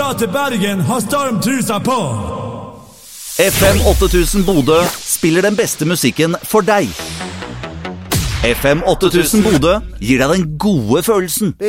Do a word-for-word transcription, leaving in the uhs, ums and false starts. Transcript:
skal til Bergen, har stormtrusa på. F M åtte tusen Bodø spiller den beste musikken for deg. F M åtte tusen Bodø gir deg den gode følelsen.